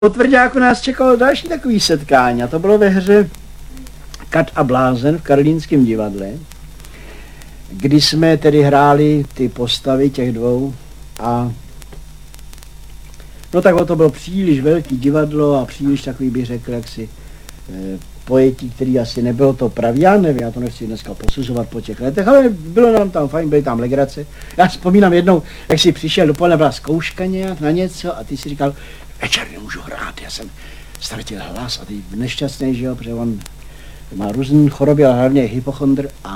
Po Tvrďáku nás čekalo další takový setkání a to bylo ve hře Kat a blázen v Karlínském divadle, kdy jsme tedy hráli ty postavy těch dvou a no tak to bylo příliš velký divadlo a příliš takový, bych řekl, jaksi pojetí, který asi nebylo to pravý, já nevím, já to nechci dneska posuzovat po těch letech, ale bylo nám tam fajn, byly tam legrace. Já vzpomínám jednou, jak jsi přišel dopoledne, byla zkouška nějak na něco a ty si říkal, večer nemůžu hrát, já jsem ztratil hlas a ty nešťastný, že jo, protože on má různý choroby, ale hlavně hypochondr a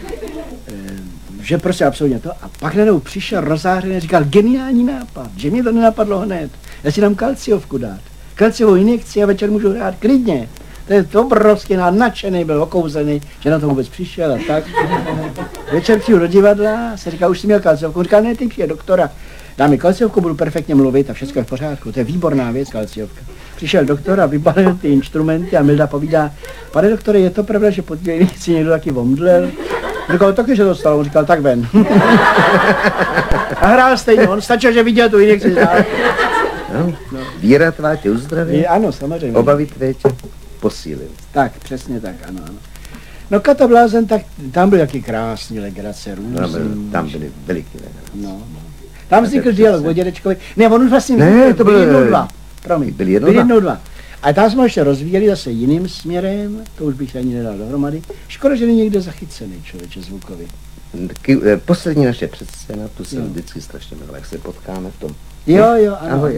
že prostě absolutně to. A pak najednou přišel rozářený a říkal, geniální nápad, že mě to nenapadlo hned, já si dám kalciovku dát, kalciovou injekci a večer můžu hrát klidně. To je to obrovský, nadšený, byl okouzený, že na to vůbec přišel a tak. Večer přijdu do divadla, se říká, už jsi měl kalciovku, on říkal, ne, ty přijde doktora. Dá mi kalciovku, budu perfektně mluvit a všechno je v pořádku, to je výborná věc, kalciovka. Přišel doktor a vybalil ty instrumenty a Milda povídá, pane doktore, je to pravda, že po té injekci někdo taky omdlel? Říkal, taky, že to stalo, on říkal, tak ven. A hrál stejně, on stačil, že viděl tu injekci. No. Víra tvá tě uzdraví? Ano, samozřejmě. Obavy tvé tě posílil. Tak, přesně tak, ano. No Kat a blázen, tak tam byly taky krásný legrace, různý. No, tam byly veliký legrace. No. Tam vznikl dialog o dědečkovi. Ne, on už vlastně ne, to byl 1-2. Promiň, byl 1-2. A tam jsme ještě rozvíjeli zase jiným směrem, to už bych se ani nedal dohromady. Škoda, že není někde zachycený člověče zvukový. Poslední naše předscéna, tu jsem vždycky strašně miloval, jak se potkáme v tom. Jo, ano. Ahoj.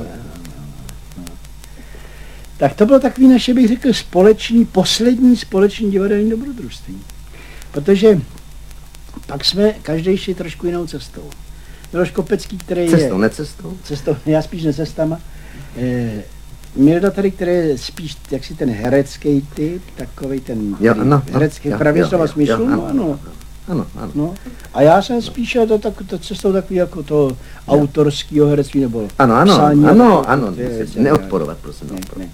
Tak to bylo takový naše, bych řekl, poslední společný divadelní dobrodružství. Protože pak jsme každý šli trošku jinou cestou. Miloš Kopecký, který cestou, necestou? Cestou, já spíš necestama. Milda tady, který je spíš jaksi ten herecký typ, takovej ten herecký pravý slova smyslu, ano. No. A já jsem spíš šel to cestou takový jako to autorského herectví nebo psání. Ano, neodporovat, prosím. Ne.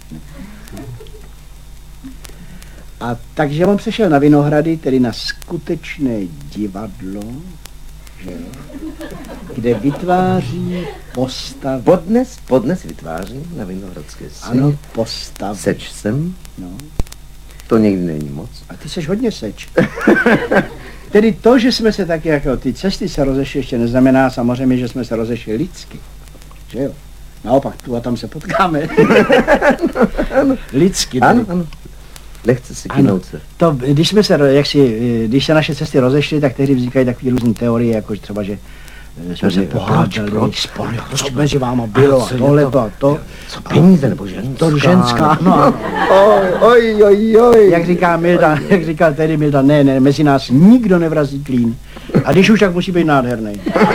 A takže on přešel na Vinohrady, tedy na skutečné divadlo, že jo, kde vytváří postavy. Podnes vytváří na Vinohradské scéně. Ano, postavy. Seč jsem. No. To někdy není moc. A ty seš hodně seč. Tedy to, že jsme se tak jako ty cesty se rozešly, ještě neznamená samozřejmě, že jsme se rozešli lidsky. Že jo? Naopak, tu a tam se potkáme. Lidsky. Ano. Lehce si kynout se. To, když se naše cesty rozešly, tak tehdy vznikají takové různé teorie, jako třeba, že jsme se pohádali, co mezi váma bylo a tohleto a to. Co peníze nebo ženská? To ženská, no. Oj. Jak říkal tehdy Milda, ne, mezi nás nikdo nevrazí klín. A když už, tak musí být nádherný.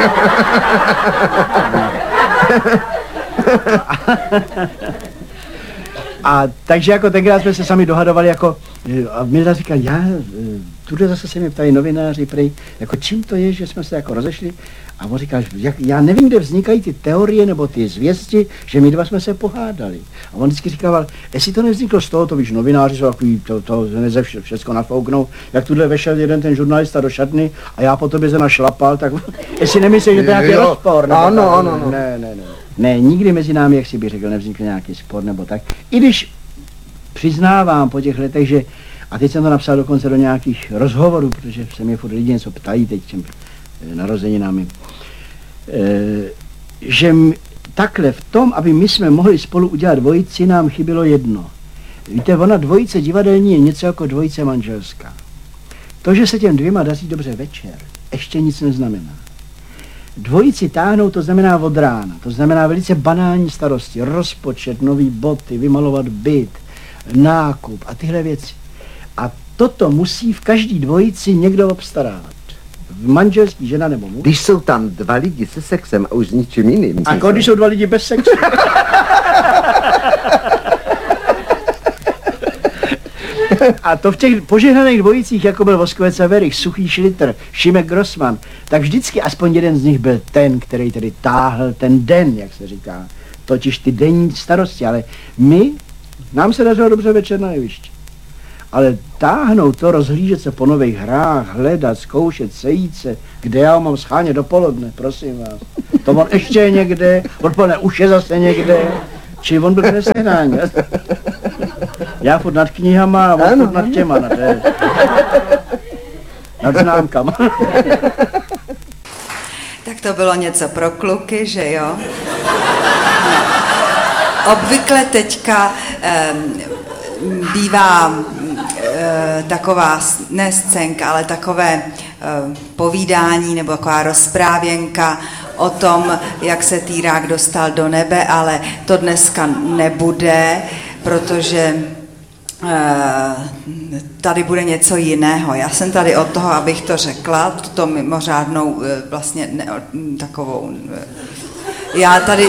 A takže jako tenkrát jsme se sami dohadovali jako, a Milda říkal, tuhle zase se mě ptají novináři prej, jako čím to je, že jsme se jako rozešli. A on říkal, já nevím, kde vznikají ty teorie nebo ty zvěsti, že my dva jsme se pohádali. A on vždycky říkal, jestli to nevzniklo z toho, to víš, novináři jsou takový, to neze všechno nafouknou, jak tuhle vešel jeden ten žurnalista do šatny a já po tobě se našlapal, tak jestli nemyslíš, že to je nějaký rozpor. Ano. Ne, nikdy mezi námi, jak si bych řekl, nevznikl nějaký spor nebo tak. I když přiznávám po těch letech, že, a teď jsem to napsal dokonce do nějakých rozhovorů, protože se mě furt lidi něco ptají teď těm narozeninami, že takhle v tom, aby my jsme mohli spolu udělat dvojici, nám chybělo jedno. Víte, ona dvojice divadelní je něco jako dvojice manželská. To, že se těm dvěma daří dobře večer, ještě nic neznamená. Dvojici táhnout, to znamená od rána, to znamená velice banální starosti, rozpočet, nový boty, vymalovat byt, nákup a tyhle věci. A toto musí v každý dvojici někdo obstarávat. Manželský, žena nebo muž. Když jsou tam dva lidi se sexem a už s ničím jiným. A když jsou dva lidi bez sexu. A to v těch požehnaných dvojicích, jako byl Voskovec a Werich, Suchý Šlitr, Šimek Grossman, tak vždycky aspoň jeden z nich byl ten, který tedy táhl ten den, jak se říká. Totiž ty denní starosti, ale nám se dařilo dobře večer na jevišti. Ale táhnout to, rozhlížet se po nových hrách, hledat, zkoušet, sejít se, kde já mám schánět dopoledne, prosím vás. To on ještě je někde, odpoledne už je zase někde. Či on byl přesehnání. Já furt nad knihama a on furt nad těma, nad známkama. Tak to bylo něco pro kluky, že jo? Obvykle teďka bývá taková, ne scénka, ale takové povídání nebo taková rozprávěnka o tom, jak se týrák dostal do nebe, ale to dneska nebude, protože tady bude něco jiného. Já jsem tady od toho, abych to řekla, tuto mimořádnou vlastně takovou... Já tady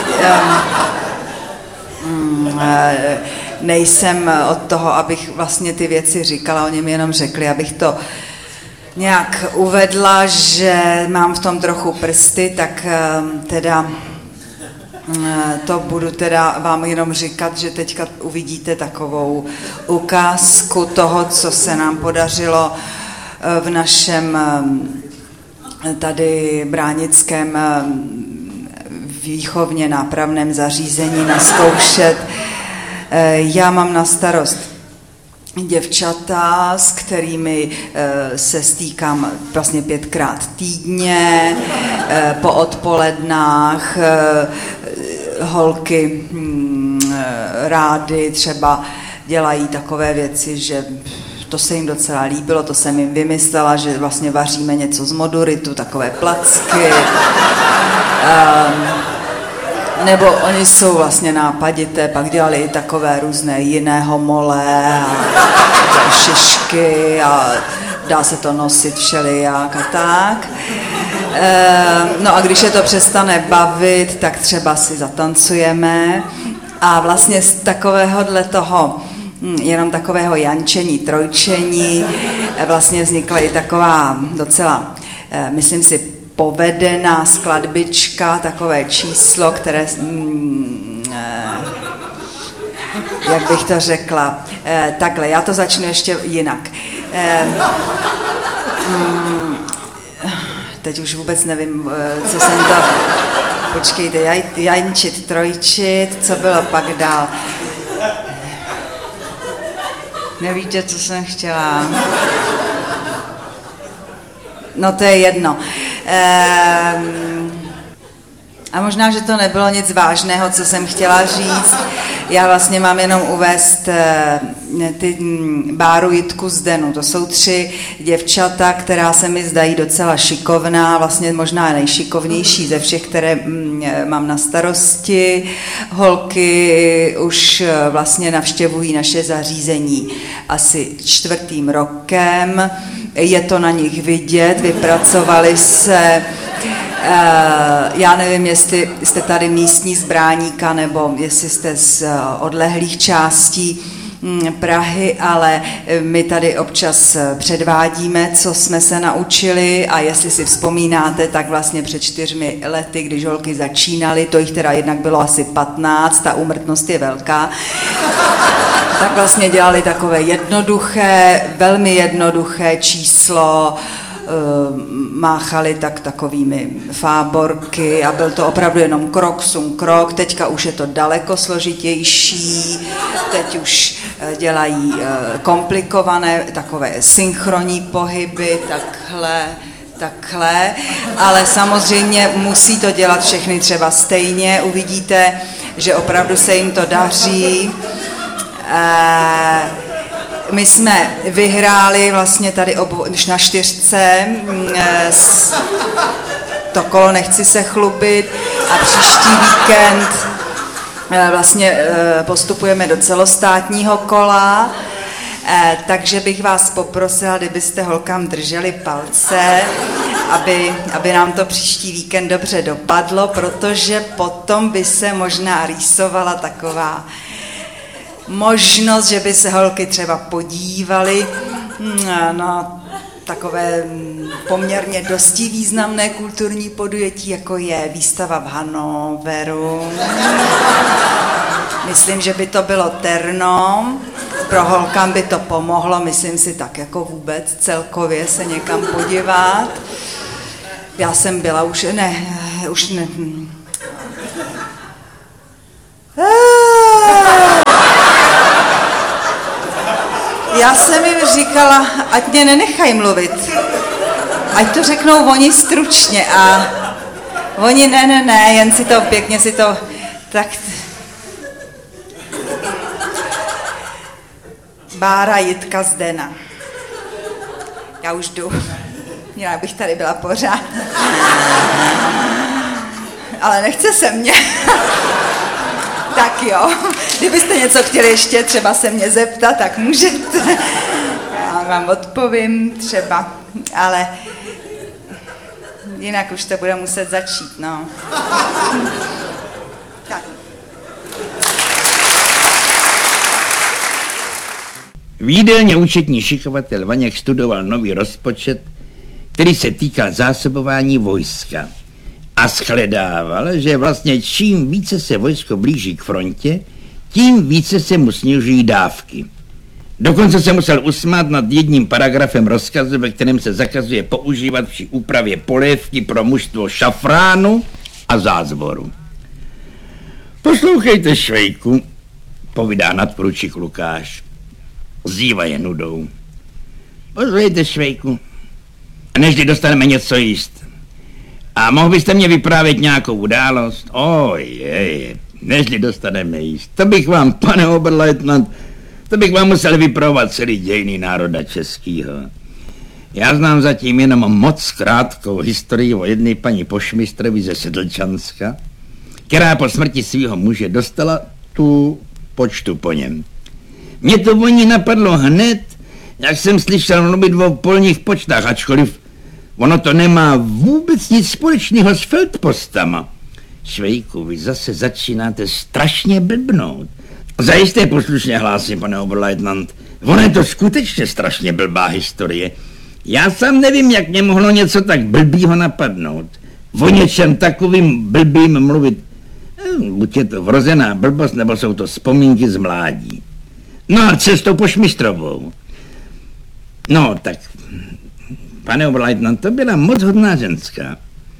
nejsem od toho, abych vlastně ty věci říkala, oni mi jenom řekli, abych to nějak uvedla, že mám v tom trochu prsty, tak teda to budu teda vám jenom říkat, že teďka uvidíte takovou ukázku toho, co se nám podařilo v našem tady bránickém výchovně nápravném zařízení nazkoušet. Já mám na starost děvčata, s kterými se stýkám vlastně 5krát týdně, po odpolednách, holky rády třeba dělají takové věci, že to se jim docela líbilo, to jsem jim vymyslela, že vlastně vaříme něco z moduritu, takové placky. Nebo oni jsou vlastně nápadité, pak dělali i takové různé jiné homole a šišky a dá se to nosit všelijak a tak. No a když je to přestane bavit, tak třeba si zatancujeme a vlastně z takovéhohle toho, jenom takového jančení, trojčení, vlastně vznikla i taková docela, myslím si, povedená skladbička, takové číslo, které, jak bych to řekla, takhle, já to začnu ještě jinak. Teď už vůbec nevím, co jsem to... Počkejte, jančit, trojčit, co bylo pak dál? Nevíte, co jsem chtěla? No to je jedno. A možná, že to nebylo nic vážného, co jsem chtěla říct. Já vlastně mám jenom uvést ty Báru, Jitku, Zdenu. To jsou 3 děvčata, která se mi zdají docela šikovná, vlastně možná nejšikovnější ze všech, které mám na starosti. Holky už vlastně navštěvují naše zařízení asi 4. rokem. Je to na nich vidět, vypracovali se, já nevím, jestli jste tady místní z Bráníka, nebo jestli jste z odlehlých částí Prahy, ale my tady občas předvádíme, co jsme se naučili a jestli si vzpomínáte, tak vlastně před 4 lety, když holky začínaly, to jich teda jednak bylo asi 15, ta úmrtnost je velká, tak vlastně dělali takové jednoduché, velmi jednoduché číslo, máchali takovými fáborky a byl to opravdu jenom krok, sum, krok. Teďka už je to daleko složitější, teď už dělají komplikované takové synchronní pohyby, takhle, ale samozřejmě musí to dělat všechny třeba stejně, uvidíte, že opravdu se jim to daří. My jsme vyhráli vlastně tady už na 4, to kolo nechci se chlubit a příští víkend vlastně postupujeme do celostátního kola, takže bych vás poprosila, kdybyste holkám drželi palce, aby nám to příští víkend dobře dopadlo, protože potom by se možná rýsovala taková možnost, že by se holky třeba podívaly na takové poměrně dosti významné kulturní podujetí, jako je výstava v Hannoveru. Myslím, že by to bylo terno, pro holkám by to pomohlo, myslím si tak jako vůbec celkově se někam podívat. Já jsem byla už ne. Já jsem jim říkala, ať mě nenechají mluvit. Ať to řeknou oni stručně a oni ne, jen si to pěkně si to, tak... Bára Jitka Zdena. Já už jdu. Měla bych tady byla pořád. Ale nechce se mě. Tak jo, kdybyste něco chtěli ještě třeba se mě zeptat, tak můžete. Já vám odpovím třeba, ale jinak už to bude muset začít, no. Tak. V jídelně účetní šikovatel Vaněk studoval nový rozpočet, který se týkal zásobování vojska. A shledával, že vlastně čím více se vojsko blíží k frontě, tím více se mu snižují dávky. Dokonce se musel usmát nad jedním paragrafem rozkazu, ve kterém se zakazuje používat při úpravě polévky pro mužstvo šafránu a zázvoru. Poslouchejte, Švejku, povídá nadporučík Lukáš. Zývaje nudou. Poslouchejte, Švejku, a nežli dostaneme něco jíst. A mohl byste mě vyprávět nějakou událost? Ojej, nežli dostaneme jíst. To bych vám, pane oberleutnant, to bych vám musel vyprávět celý dějiny národa českýho. Já znám zatím jenom moc krátkou historii o jedné paní pošmistrovi ze Sedlčanska, která po smrti svého muže dostala tu počtu po něm. Mě to o ní napadlo hned, jak jsem slyšel mluvit o polních počtách, ačkoliv ono to nemá vůbec nic společného s feldpostama. Švejku, vy zase začínáte strašně blbnout. Zajisté poslušně hlásím, pane oberleutnant. Ono je to skutečně strašně blbá historie. Já sám nevím, jak mě mohlo něco tak blbýho napadnout. O něčem takovým blbým mluvit. Buď je to vrozená blbost, nebo jsou to vzpomínky z mládí. No a cestou pošmistrovou. No tak, pane oberleutnant, to byla moc hodná ženská.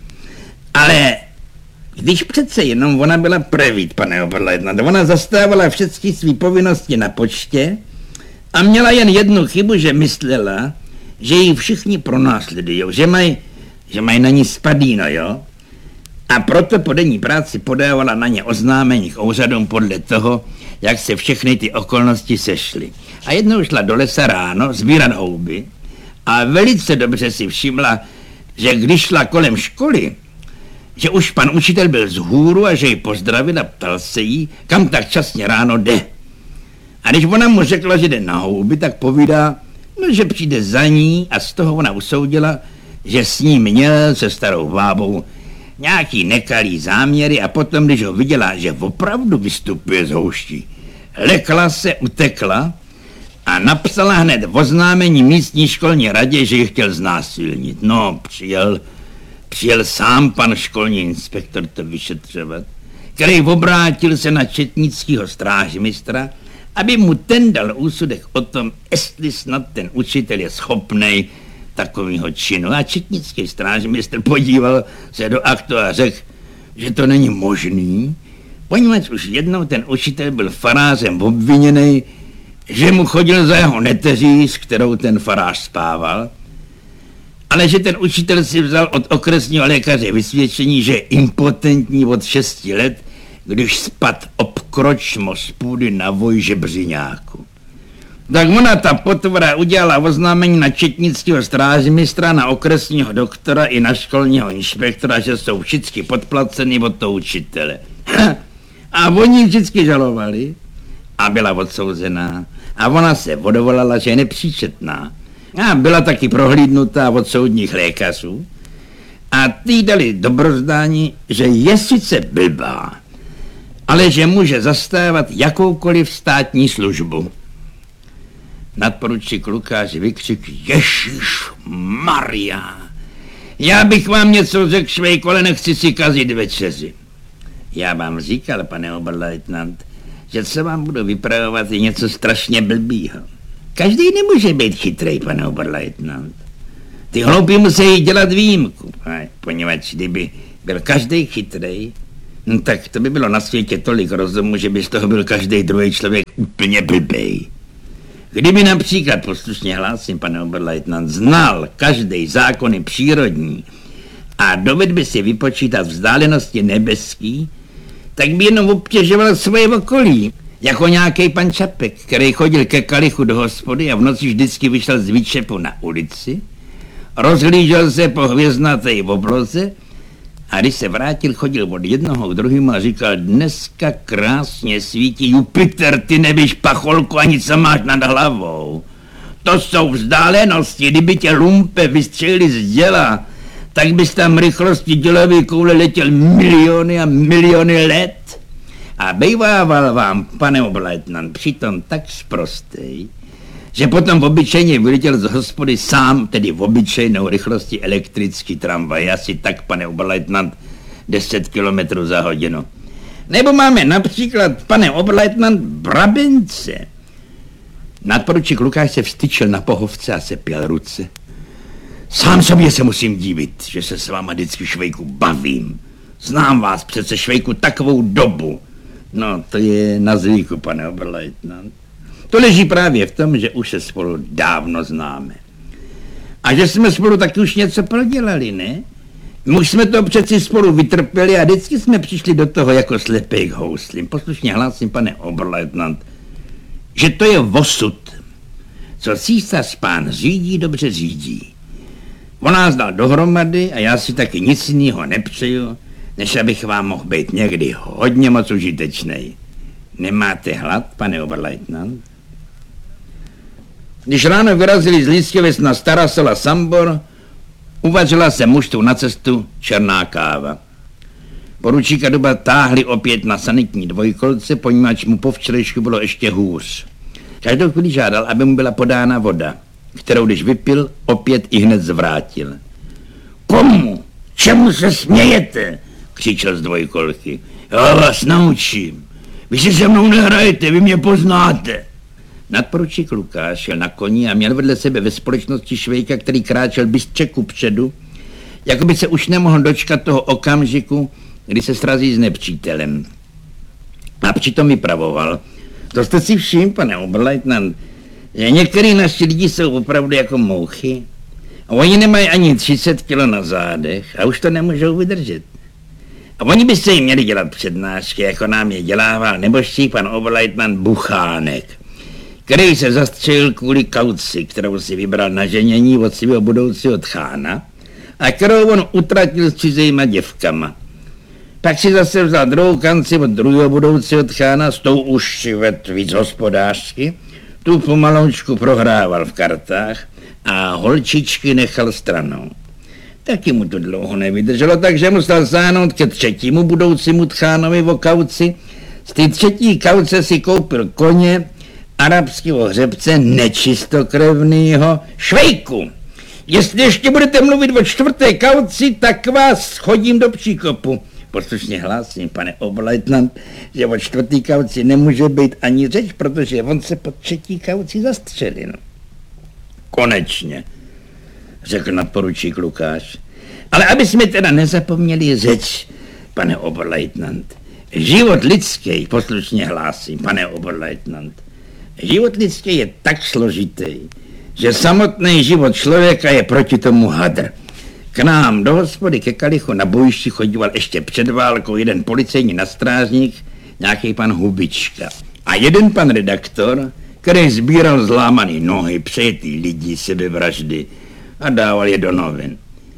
Ale když přece jenom ona byla prevít, pane oberleutnant, ona zastávala všechny své povinnosti na počtě a měla jen jednu chybu, že myslela, že ji všichni pronásledujou, že mají na ní spadíno, jo? A proto po denní práci podávala na ně oznámení k úřadům podle toho, jak se všechny ty okolnosti sešly. A jednou šla do lesa ráno sbírat houby a velice dobře si všimla, že když šla kolem školy, že už pan učitel byl z hůru a že ji pozdravil a ptal se jí, kam tak časně ráno jde. A když ona mu řekla, že jde na houby, tak povídá, no, že přijde za ní a z toho ona usoudila, že s ní měl se starou bábou nějaký nekalý záměry a potom, když ho viděla, že opravdu vystupuje z houští, lekla se, utekla a napsala hned oznámení místní školní radě, že ji chtěl znásilnit. No, přijel sám pan školní inspektor to vyšetřovat, který obrátil se na četnického strážmistra, aby mu ten dal úsudek o tom, jestli snad ten učitel je schopnej takovýho činu. A četnický strážmistr podíval se do aktu a řekl, že to není možný, poněvadž už jednou ten učitel byl farářem obviněný, že mu chodil za jeho neteří, s kterou ten farář spával, ale že ten učitel si vzal od okresního lékaře vysvědčení, že je impotentní od 6 let, když spad obkročmo z půdy na voj žebřiňáku. Tak ona, ta potvora, udělala oznámení na četnického strážmistra, na okresního doktora i na školního inspektora, že jsou všichni podplacený od toho učitele. A oni vždycky žalovali a byla odsouzená. A ona se odvolala, že je nepříčetná. A byla taky prohlídnutá od soudních lékařů. A ty dali dobrozdání, že je sice blbá, ale že může zastávat jakoukoliv státní službu. Nadporučík Lukáš vykřikl, Ježišmarja, já bych vám něco řekl, Švejko, ale nechci si kazit večeři. Já vám říkal, pane oberleutnant, že co vám budu vypravovat je něco strašně blbýho. Každý nemůže být chytrej, pane oberleutnant. Ty hloupí musí dělat výjimku, poněvadž kdyby byl každý chytrej, no tak to by bylo na světě tolik rozumu, že by z toho byl každý druhý člověk úplně blbej. Kdyby například, poslušně hlásím, pane oberleutnant, znal každý zákony přírodní a dovedl by si vypočítat vzdálenosti nebeský, tak by jenom obtěžoval svoje okolí, jako nějaký pan Čapek, který chodil ke kalichu do hospody a v noci vždycky vyšel z výčepu na ulici, rozhlížel se po hvězdnaté obloze a když se vrátil, chodil od jednoho k druhému a říkal, dneska krásně svítí Jupiter, ty nevíš, pacholku, ani co máš nad hlavou. To jsou vzdálenosti, kdyby tě lumpe vystřelili z děla, tak bys tam rychlosti dělové koule letěl miliony a miliony let. A bývával vám, pane oberleutnant, přitom tak sprostej, že potom obyčejně vyletěl z hospody sám, tedy v obyčejnou rychlosti elektrický tramvaj, asi tak, pane oberleutnant, 10 km za hodinu. Nebo máme například, pane oberleutnant, Brabence. Nadporučík Lukáš se vstyčil na pohovce a sepěl ruce. Sám sobě se musím divit, že se s váma vždycky, Švejku, bavím. Znám vás přece, Švejku, takovou dobu. No, to je na zvyku, pane oberleutnant. To leží právě v tom, že už se spolu dávno známe. A že jsme spolu taky už něco prodělali, ne? My už jsme to přeci spolu vytrpěli a vždycky jsme přišli do toho jako slepej k houslím. Poslušně hlásím, pane oberleutnant, že to je osud. Co císař pán řídí, dobře řídí. On nás dal dohromady a já si taky nic jiného nepřeju, než abych vám mohl být někdy hodně moc užitečnej. Nemáte hlad, pane oberleutnant? Když ráno vyrazili z Lískevic na Starasola Sambor, uvařila se mužstvu na cestu černá káva. Poručíka Duba táhli opět na sanitní dvojkolce, poněvadž mu po včerejšku bylo ještě hůř. Každou chvíli žádal, aby mu byla podána voda, kterou když vypil, opět i hned zvrátil. Komu? Čemu se smějete? Křičel z dvojkolky. Já vás naučím. Vy si se mnou nehrajete, vy mě poznáte. Nadporučík Lukáš šel na koni a měl vedle sebe ve společnosti Švejka, který kráčel bystře kupředu, jako by se už nemohl dočkat toho okamžiku, kdy se srazí s nepřítelem. A přitom vypravoval. To jste si všiml, pane oberleutnant, že některý naši lidi jsou opravdu jako mouchy a oni nemají ani 30 kilo na zádech a už to nemůžou vydržet. A oni by se jim měli dělat přednášky, jako nám je dělával nebožčí pan oberleutnant Buchánek, který se zastřelil kvůli kauci, kterou si vybral na ženění od svého budoucího tchána a kterou on utratil s cizejma děvkama. Pak si zase vzal druhou kanci od druhého budoucího tchána, s tou už si vedl víc hospodářsky, tu pomalončku prohrával v kartách a holčičky nechal stranou. Taky mu to dlouho nevydrželo, takže musel sáhnout ke třetímu budoucímu tchánovi o kauci. Z té třetí kauce si koupil koně, arabského hřebce, nečistokrevnýho. Švejku, jestli ještě budete mluvit o čtvrté kauci, tak vás chodím do příkopu. Poslušně hlásím, pane oberleutnant, že o čtvrtý kauci nemůže být ani řeč, protože on se pod třetí kauci zastřelil. Konečně, řekl nadporučík Lukáš. Ale aby jsme teda nezapomněli řeč, pane oberleutnant. Život lidský, poslušně hlásím, pane oberleutnant. Život lidský je tak složitý, že samotný život člověka je proti tomu hadr. K nám do hospody ke kalichu na bojišti chodíval ještě před válkou jeden policejní nastrážník, nějaký pan Hubička. A jeden pan redaktor, který sbíral zlámaný nohy, přejetý lidí, sebevraždy a dával je do novin.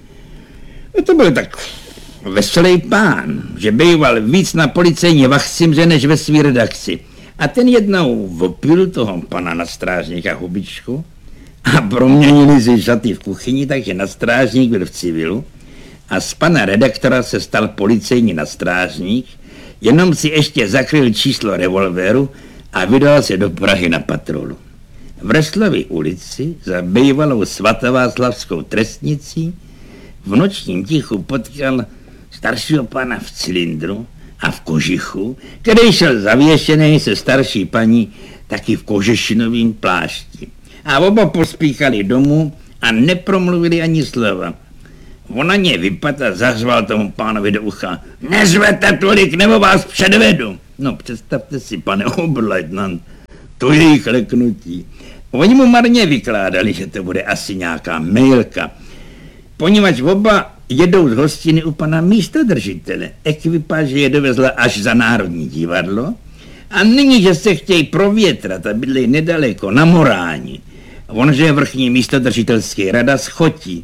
A to byl tak veselý pán, že býval víc na policejní vachcimře než ve svý redakci. A ten jednou vopil toho pana nastrážníka Hubičku a proměnili si šaty v kuchyni, takže nastrážník byl v civilu a z pana redaktora se stal policejní nastrážník, jenom si ještě zakryl číslo revolveru a vydal se do Prahy na patrolu. V Reslově ulici za bývalou svatováclavskou trestnicí v nočním tichu potkal staršího pana v cylindru a v kožichu, který šel zavěšený se starší paní taky v kožešinovým plášti. A oba pospíchali domů a nepromluvili ani slova. On na ně vypadl a zařval tomu pánovi do ucha. Nezvete tolik, nebo vás předvedu. No představte si, pane oberleutnant, to je jejich leknutí. Oni mu marně vykládali, že to bude asi nějaká mailka, poněvadž oba jedou z hostiny u pana místodržitele. Ekvipáž je dovezla až za Národní divadlo a nyní, že se chtějí provětrat a bydlej nedaleko na Moráni. On, že je vrchní místodržitelský rada schotí.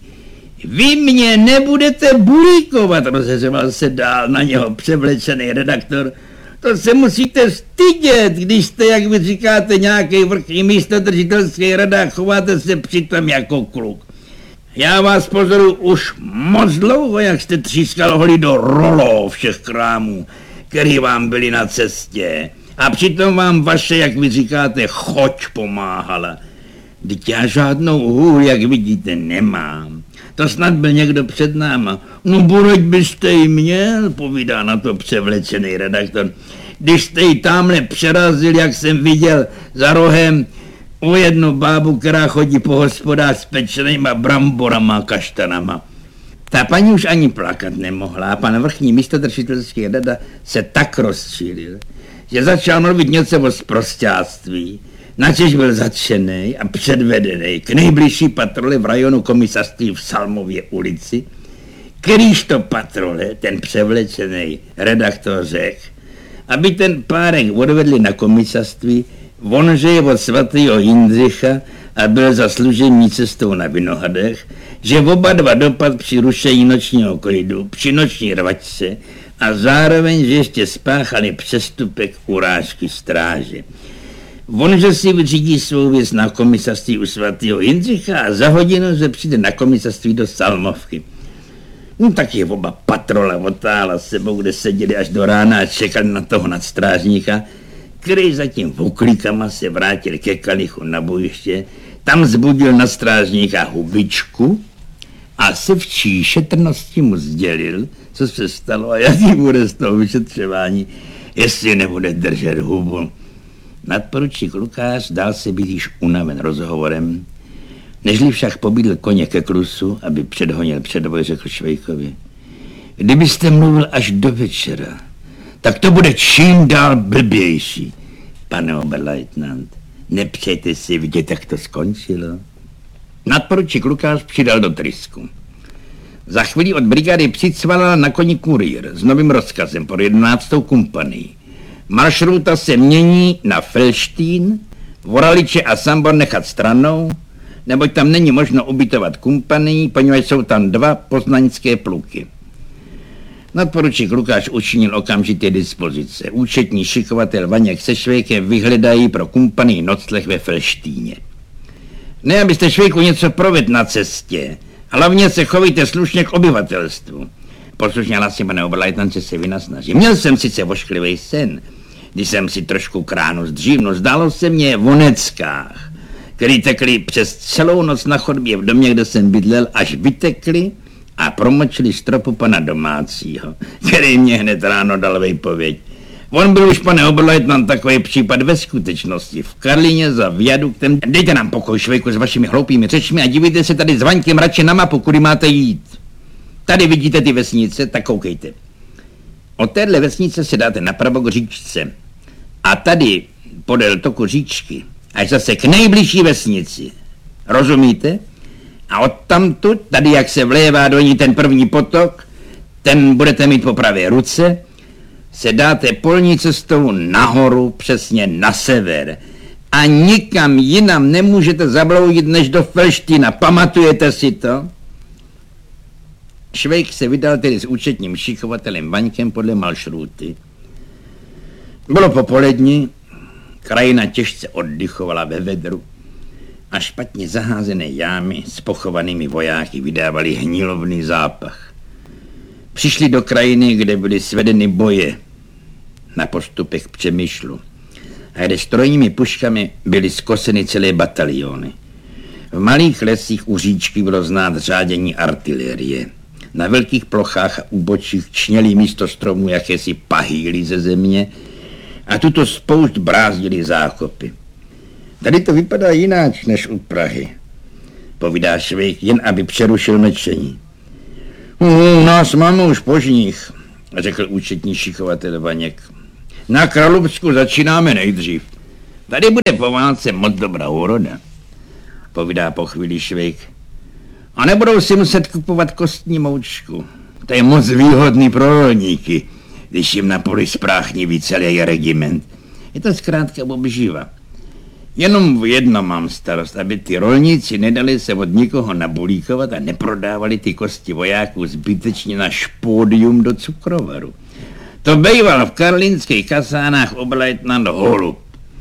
Vy mě nebudete bulíkovat, rozheřoval se dál na něho převlečený redaktor. To se musíte stydět, když jste, jak vy říkáte, nějaký vrchní místodržitelský rada, chováte se přitom jako kluk. Já vás pozoruju už moc dlouho, jak jste třískal holí do rolů všech krámů, který vám byli na cestě. A přitom vám vaše, jak vy říkáte, choť pomáhala. Vždyť já žádnou hůl, jak vidíte, nemám. To snad byl někdo před náma. No buď byste jí měl, povídá na to převlečený redaktor. Když jste ji tamhle přerazil, jak jsem viděl za rohem, o jednu bábu, která chodí po hospodách s pečenýma bramborama a kaštanama. Ta paní už ani plakat nemohla a pan vrchní místodržitelský rada se tak rozčílil, že začal mluvit něco o sprosťáctví, načež byl zatčený a předvedený k nejbližší patrole v rajonu komisařství v Salmově ulici, kterýž to patrole, ten převlečený redaktor řekl, aby ten párek odvedli na komisařství, on, že je od svatého Jindřicha a byl za služební cestou na Vinohradech, že oba dva dopad při rušení nočního klidu, při noční rvačce a zároveň, že ještě spáchali přestupek urážky stráže. On, že si vyřídí svou věc na komisařství u svatého Jindřicha a za hodinu se přijde na komisařství do Salmovky. No tak je oba patrola otála s sebou, kde seděli až do rána a čekali na toho nadstrážníka, který zatím voklíkama se vrátil ke kalichu na bojiště, tam zbudil nadstrážníka hubičku a se vší šetrnosti mu sdělil, co se stalo a jaký bude z toho vyšetřování, jestli nebude držet hubu. Nadporučík Lukáš dál se být již unaven rozhovorem, nežli však pobídl koně ke klusu, aby předhonil předvoj, řekl Švejkovi. Kdybyste mluvil až do večera, tak to bude čím dál blbější. Pane oberleutnant, nepřejte si vidět, jak to skončilo. Nadporučík Lukáš přidal do trysku. Za chvíli od brigády přicvalal na koni kurýr s novým rozkazem pro 11. kompanii. Maršruta se mění na Felštín, Voraliče a Sambor nechat stranou, neboť tam není možno ubytovat kompanii, poněvadž jsou tam 2 poznaňské pluky. Nadporučík Lukáš učinil okamžitě dispozice. Účetní šikovatel Vaněk se Švejkem vyhledají pro kompanii nocleh ve Felštíně. Ne, abyste Švejku něco provedl na cestě, hlavně se chovejte slušně k obyvatelstvu. Poslušně hlasím, pane oberleutnance, se vynasnažím. Měl jsem sice vošklivý sen, když jsem si trošku kránu zdřívnu, zdálo se mě v Oneckách, který tekli přes celou noc na chodbě v domě, kde jsem bydlel, až vytekli a promočili stropu pana domácího, který mě hned ráno dal výpověď. On byl už, pane oberleutnant, takový případ ve skutečnosti. V Karlíně za viaduktem. Dejte nám pokoj, Švejku, s vašimi hloupými řečmi a dívejte se tady s Vaňkem radši na mapu, kudy máte jít. Tady vidíte ty vesnice, tak koukejte. Od téhle vesnice se dáte napravo k říčce. A tady, podél toku říčky, až zase k nejbližší vesnici. Rozumíte? A odtamtud, tady jak se vlévá do ní ten první potok, ten budete mít po pravé ruce, se dáte polní cestou nahoru, přesně na sever. A nikam jinam nemůžete zabloudit než do Felštína. Pamatujete si to? Švejk se vydal tedy s účetním šikovatelem Vaňkem podle maršruty. Bylo popolední, krajina těžce oddychovala ve vedru a špatně zaházené jámy s pochovanými vojáky vydávaly hnilovný zápach. Přišli do krajiny, kde byly svedeny boje na postupech Přemyšlu a kde strojními puškami byly skoseny celé bataliony. V malých lesích u říčky bylo znát řádění artilérie. Na velkých plochách a úbočích čněly místo stromů jakési pahýly ze země a tuto spoušť brázdily zákopy. Tady to vypadá jináč než u Prahy, povídá Švejk, jen aby přerušil mlčení. U nás máme už požních, řekl účetní šikovatel Vaněk. Na Kralupsku začínáme nejdřív. Tady bude po válce moc dobrá úroda. povídá po chvíli Švejk. A nebudou si muset kupovat kostní moučku. To je moc výhodný pro rolníky, když jim na poli spráchniví celý regiment. Je to zkrátka obživa. Jenom v jedno mám starost, aby ty rolníci nedali se od nikoho nabulíkovat a neprodávali ty kosti vojáků zbytečně na špódium do cukrovaru. To býval v karlínských kasánách oblejtnant Holub.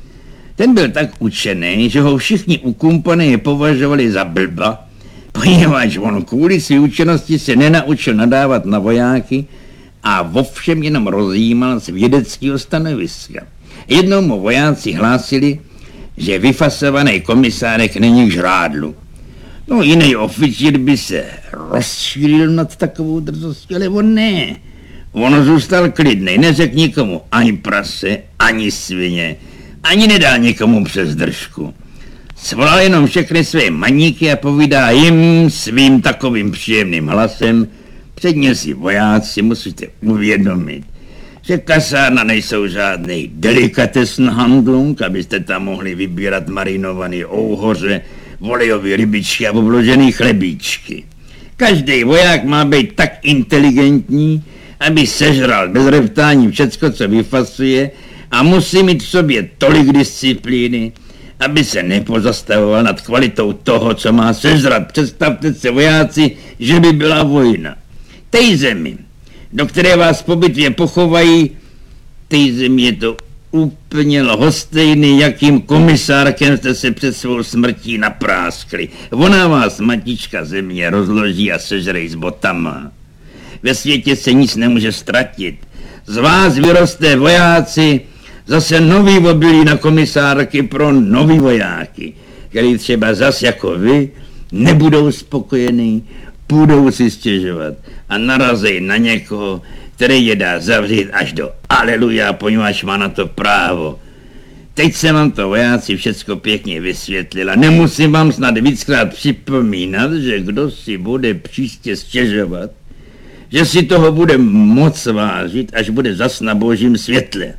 Ten byl tak učený, že ho všichni u kumpany považovali za blba, poněvadž on kvůli své učenosti se nenaučil nadávat na vojáky a vo všem jenom rozjímal z vědeckého stanoviska. Jednou mu vojáci hlásili, že vyfasovaný komisárek není k žrádlu. No jiný oficír by se rozšířil nad takovou drzostí, ale on ne. On zůstal klidnej, neřekl nikomu ani prase, ani svině, ani nedal nikomu přes držku. Svolal jenom všechny své maníky a povídá jim svým takovým příjemným hlasem: předně si vojáci musíte uvědomit, že kasárna nejsou žádný delikatesnhandlung, abyste tam mohli vybírat marinovaný ouhoře, volejový rybičky a obložený chlebíčky. Každý voják má být tak inteligentní, aby sežral bez reptání všecko, co vyfasuje, a musí mít v sobě tolik disciplíny, aby se nepozastavoval nad kvalitou toho, co má sežrat. Představte se, vojáci, že by byla vojna. Tej zemi, do které vás po bitvě pochovají, tej zemi je to úplně lhostejný, jakým komisárkem jste se před svou smrtí napráskli. Ona vás, matička země, rozloží a sežrej s botama. Ve světě se nic nemůže ztratit. Z vás vyroste vojáci, zase nový obilí na komisárky pro nový vojáky, který třeba zas jako vy nebudou spokojení, půjdou si stěžovat a narazí na někoho, který je dá zavřít až do aleluja, poněvadž má na to právo. Teď se vám to vojáci všecko pěkně vysvětlila. Nemusím vám snad víckrát připomínat, že kdo si bude příště stěžovat, že si toho bude moc vážit, až bude zas na božím světle.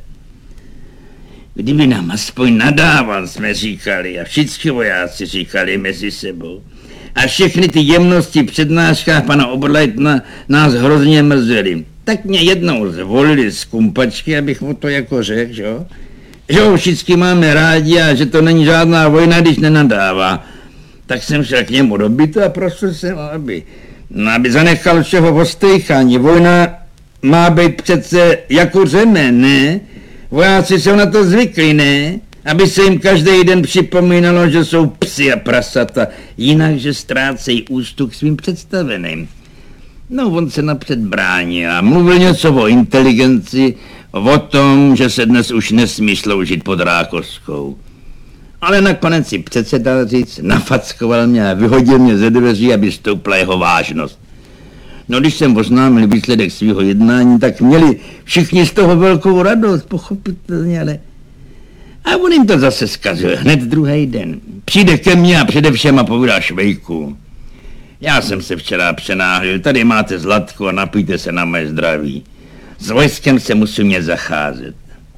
Kdyby nám aspoň nadával, jsme říkali, a všichni vojáci říkali mezi sebou. A všechny ty jemnosti v přednáškách pana Oberleitna nás hrozně mrzely. Tak mě jednou zvolili z kumpačky, abych mu to jako řekl, že ho všichni máme rádi a že to není žádná vojna, když nenadává. Tak jsem šel k němu do bytu a prosil jsem, aby zanechal všeho ostejchání. Vojna má být přece jako řemen, ne? Vojáci jsou na to zvyklí, ne? Aby se jim každý den připomínalo, že jsou psi a prasata, jinak, že ztrácejí úctu k svým představeným. No, on se napřed bránil a mluvil něco o inteligenci, o tom, že se dnes už nesmí sloužit pod Rákoskou. Ale nakonec si přece dal říct, nafackoval mě a vyhodil mě ze dveří, aby stoupla jeho vážnost. No, když jsem oznámil výsledek svého jednání, tak měli všichni z toho velkou radost, pochopitelně, ale... A on jim to zase zkazil hned druhý den. Přijde ke mně a především a povídá: Švejku, já jsem se včera přenáhlil, tady máte zlatko a napijte se na mé zdraví. S vojskem se musí mě zacházet.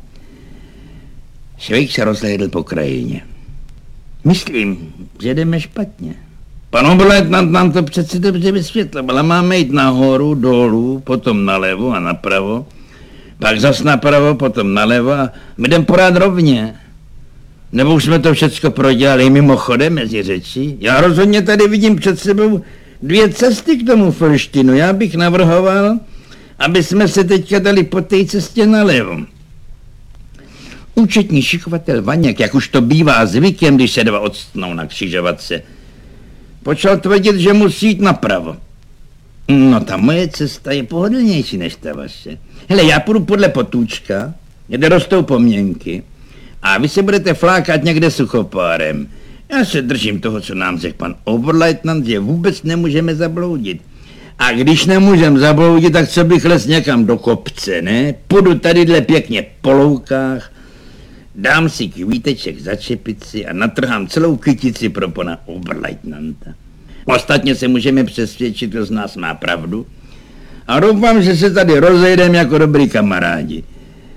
Švejk se rozhlédl po krajině. Myslím, že jdeme špatně. Pan Oberleitnant nám to přeci dobře vysvětloval, máme jít nahoru, dolů, potom nalevo a napravo, pak zas napravo, potom nalevo a my jdem pořád rovně. Nebo už jsme to všecko prodělali mimochodem mezi řečí. Já rozhodně tady vidím před sebou dvě cesty k tomu Felštinu. Já bych navrhoval, aby jsme se teďka dali po té cestě nalevo. Účetní šikovatel Vaněk, jak už to bývá zvykem, když se dva odstnou na křižovatce, počal tvrdit, že musí jít napravo. No, ta moje cesta je pohodlnější než ta vaše. Hele, já půjdu podle Potůčka, kde rostou pomněnky, a vy se budete flákat někde suchopárem. Já se držím toho, co nám řekl pan Oberleitnant, že vůbec nemůžeme zabloudit. A když nemůžeme zabloudit, tak co bych les někam do kopce, ne? Půjdu tadyhle pěkně po loukách, dám si kvíteček za čepici a natrhám celou kytici pro pana Oberleitnanta. Ostatně se můžeme přesvědčit, kdo z nás má pravdu. A doufám, že se tady rozejdeme jako dobrý kamarádi.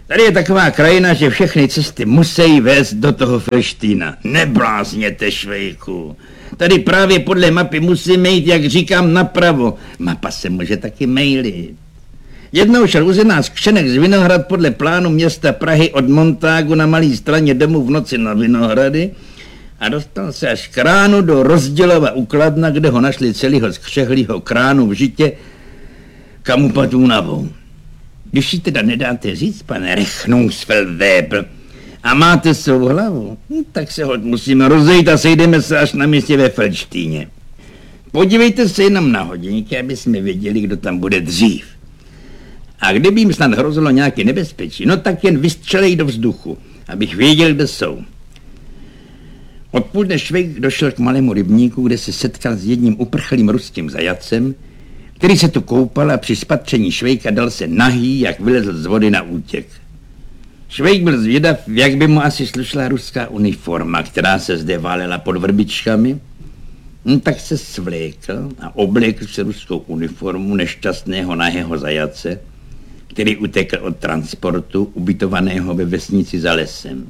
Tady je taková krajina, že všechny cesty musí vést do toho Felštína. Neblázněte, Švejku. Tady právě podle mapy musíme jít, jak říkám, napravo. Mapa se může taky mailit. Jednou šel u nás Křenek z Vinohrad podle plánu města Prahy od Montágu na Malý Straně domů v noci na Vinohrady a dostal se až k Kránu do Rozdělova u Kladna, kde ho našli celýho skřehlýho kránu v žitě, kam upadl únavou. Když si teda nedáte říct, pane Rechnungsfeldwebel, a máte svou hlavu, tak se hod musíme rozejít a sejdeme se až na místě ve Felštíně. Podívejte se jenom na hodinky, aby jsme věděli, kdo tam bude dřív. A kdyby jim snad hrozilo nějaké nebezpečí, no tak jen vystřelej do vzduchu, abych věděl, kde jsou. Odpoledne Švejk došel k malému rybníku, kde se setkal s jedním uprchlým ruským zajatcem, který se tu koupal a při spatření Švejka dal se nahý, jak vylezl z vody na útěk. Švejk byl zvědav, jak by mu asi slušela ruská uniforma, která se zde válela pod vrbičkami. Tak se svlékl a oblékl se ruskou uniformu nešťastného nahého zajatce, který utekl od transportu ubytovaného ve vesnici za lesem.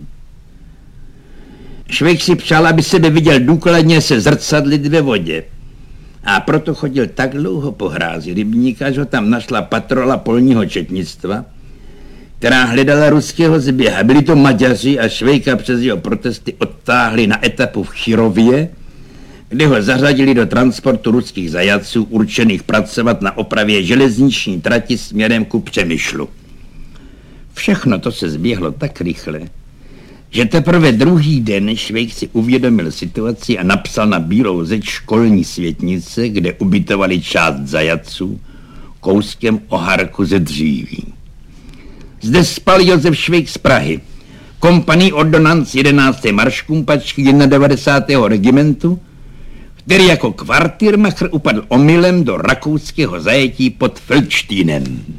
Švejk si přál, aby sebe viděl důkladně se zrcadlit ve vodě. A proto chodil tak dlouho po hrázi rybníka, až ho tam našla patrola polního četnictva, která hledala ruského zběha. Byli to Maďaři a Švejka přes jeho protesty odtáhli na etapu v Chirově, kde ho zařadili do transportu ruských zajatců určených pracovat na opravě železniční trati směrem ku Přemyšlu. Všechno to se zběhlo tak rychle, že teprve druhý den Švejk si uvědomil situaci a napsal na bílou zeď školní světnice, kde ubytovali část zajatců, kouskem oharku ze dříví. Zde spal Josef Švejk z Prahy, kompaní ordonanc 11. marškumpačky 91. regimentu, který jako kvartýrmacher upadl omylem do rakouského zajetí pod Felštínem.